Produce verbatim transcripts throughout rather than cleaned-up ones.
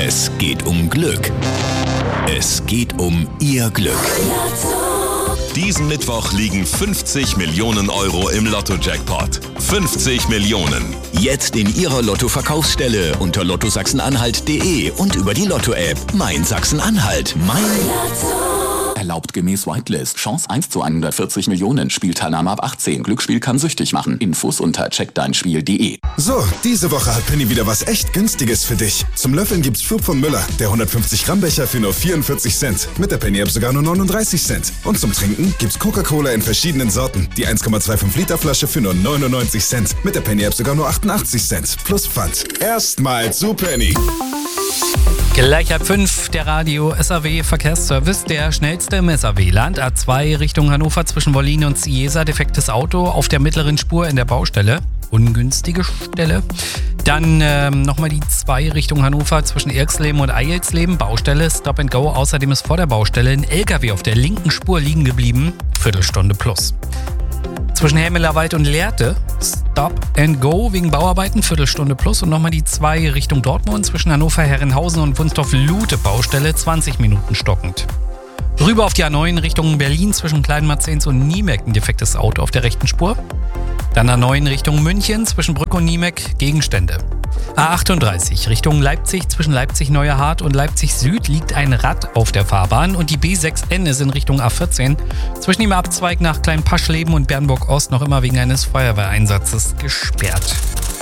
Es geht um Glück. Es geht um Ihr Glück. Diesen Mittwoch liegen fünfzig Millionen Euro im Lotto-Jackpot. fünfzig Millionen. Jetzt in Ihrer Lotto-Verkaufsstelle unter lotto sachsen-anhalt punkt de und über die Lotto-App. Mein Sachsen-Anhalt. Mein Lotto. Erlaubt gemäß Whitelist. Chance eins zu hundertvierzig Millionen. Spielteilnahme ab achtzehn. Glücksspiel kann süchtig machen. Infos unter check dein spiel punkt de. So, diese Woche hat Penny wieder was echt Günstiges für dich. Zum Löffeln gibt's Flug von Müller. Der hundertfünfzig Gramm Becher für nur vierundvierzig Cent. Mit der Penny-App sogar nur neununddreißig Cent. Und zum Trinken gibt's Coca-Cola in verschiedenen Sorten. Die eins Komma fünfundzwanzig Liter Flasche für nur neunundneunzig Cent. Mit der Penny-App sogar nur achtundachtzig Cent. Plus Pfand. Erstmal zu Penny. Gleich halb fünf, der Radio S A W Verkehrsservice, der schnellste im S A W-Land. A zwei Richtung Hannover zwischen Wollin und Ciesa, defektes Auto auf der mittleren Spur in der Baustelle. Ungünstige Stelle. Dann ähm, nochmal die zwei Richtung Hannover zwischen Irksleben und Eilsleben, Baustelle, Stop and Go. Außerdem ist vor der Baustelle ein L K W auf der linken Spur liegen geblieben. Viertelstunde plus. Zwischen Helmelerwald und Lehrte, Stop and Go wegen Bauarbeiten, Viertelstunde plus. Und nochmal die zwei Richtung Dortmund zwischen Hannover, Herrenhausen und Wunstorf-Lute, Baustelle, zwanzig Minuten stockend. Rüber auf die A neun Richtung Berlin zwischen Kleinmarzens und Niemek, ein defektes Auto auf der rechten Spur. Dann A neun Richtung München zwischen Brück und Niemek, Gegenstände. A achtunddreißig Richtung Leipzig zwischen Leipzig-Neuerhardt und Leipzig-Süd liegt ein Rad auf der Fahrbahn und die B sechs N ist in Richtung A vierzehn zwischen dem Abzweig nach Kleinpaschleben und Bernburg-Ost noch immer wegen eines Feuerwehreinsatzes gesperrt.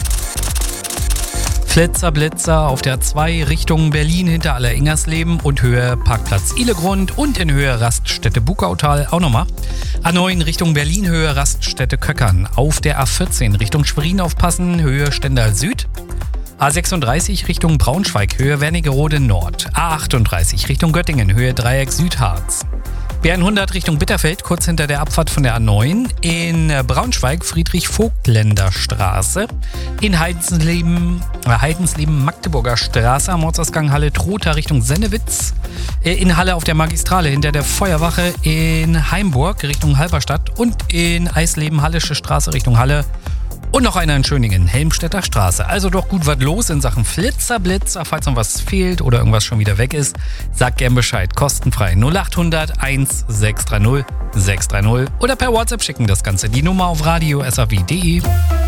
Flitzer, Blitzer auf der A zwei Richtung Berlin hinter Aller-Ingersleben und Höhe Parkplatz Ihlegrund und in Höhe Raststätte Bukautal auch nochmal. A neun Richtung Berlin, Höhe Raststätte Köckern. Auf der A vierzehn Richtung Schwerin aufpassen, Höhe Stendal Süd. A sechsunddreißig Richtung Braunschweig, Höhe Wernigerode Nord. A achtunddreißig Richtung Göttingen, Höhe Dreieck Südharz. B hundert Richtung Bitterfeld, kurz hinter der Abfahrt von der A neun. In Braunschweig Friedrich-Vogtländer-Straße. In Heidensleben, äh, Heidensleben-Magdeburger Straße am Ortsausgang Halle Trotha Richtung Sennewitz. In Halle auf der Magistrale hinter der Feuerwache in Heimburg Richtung Halberstadt. Und in Eisleben Hallische Straße Richtung Halle. Und noch einer in Schöningen, Helmstedter Straße. Also doch gut was los in Sachen Flitzer, Blitzer. Falls noch was fehlt oder irgendwas schon wieder weg ist, sagt gern Bescheid. Kostenfrei null acht hundert eins sechs drei null sechs drei null oder per WhatsApp schicken das Ganze. Die Nummer auf radio s a w punkt de.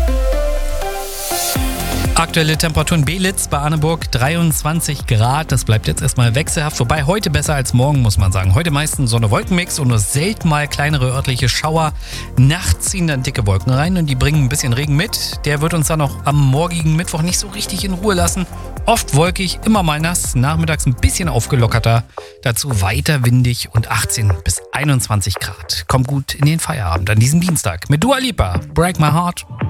Aktuelle Temperaturen Belitz bei Arneburg dreiundzwanzig Grad. Das bleibt jetzt erstmal wechselhaft. Wobei heute besser als morgen, muss man sagen. Heute meistens Sonne-Wolkenmix und nur selten mal kleinere örtliche Schauer. Nachts ziehen dann dicke Wolken rein und die bringen ein bisschen Regen mit. Der wird uns dann auch am morgigen Mittwoch nicht so richtig in Ruhe lassen. Oft wolkig, immer mal nass. Nachmittags ein bisschen aufgelockerter. Dazu weiter windig und achtzehn bis einundzwanzig Grad. Kommt gut in den Feierabend an diesem Dienstag. Mit Dua Lipa, Break My Heart.